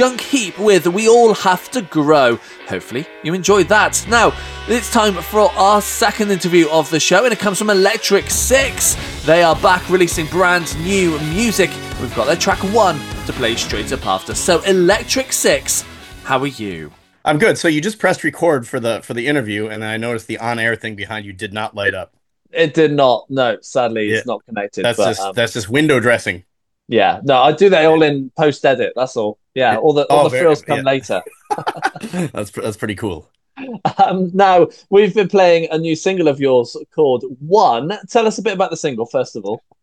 Junk Heap with We All Have to Grow. Hopefully you enjoyed that. Now, it's time for our second interview of the show, and it comes from Electric Six. They are back releasing brand new music. We've got their track 1 to play straight up after. So, Electric Six, how are you? I'm good. So you just pressed record for the interview, and I noticed the on-air thing behind you did not light up. It did not. No, sadly, Yeah, it's not connected. that's But just window dressing. yeah, no, I do that all in post edit. That's all. Yeah, all the frills come Yeah. later. That's pretty cool. Now we've been playing a new single of yours called One. Tell us a bit about the single, first of all.